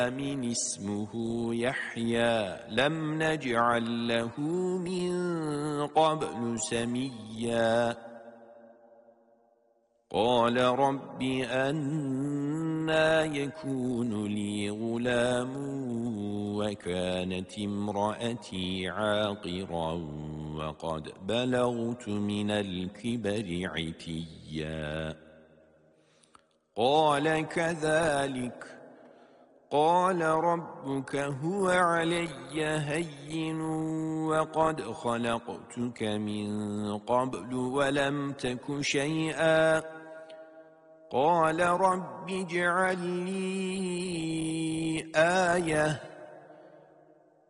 من اسمه يحيى لم نجعل له من قبل سميا قال رب أنى يكون لي غلام وكانت امرأتي عاقرا وقد بلغت من الكبر عتيا قال كذلك قال ربك هو علي هين وقد خلقتك من قبل ولم تك شيئا قال رب اجعل لي آية